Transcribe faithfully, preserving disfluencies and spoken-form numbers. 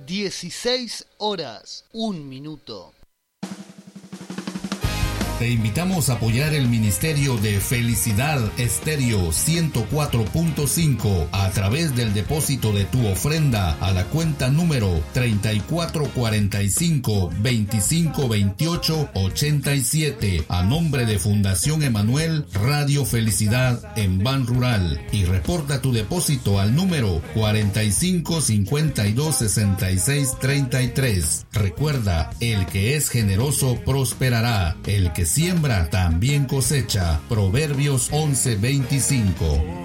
dieciséis horas, un minuto. Te invitamos a apoyar el Ministerio de Felicidad Estéreo ciento cuatro punto cinco a través del depósito de tu ofrenda a la cuenta número treinta y cuatro cuarenta y cinco, veinticinco veintiocho, ochenta y siete a nombre de Fundación Emanuel Radio Felicidad en Ban Rural, y reporta tu depósito al número cuarenta y cinco cincuenta y dos sesenta y seis treinta y tres. Recuerda, el que es generoso prosperará, el que siembra también cosecha. Proverbios once veinticinco.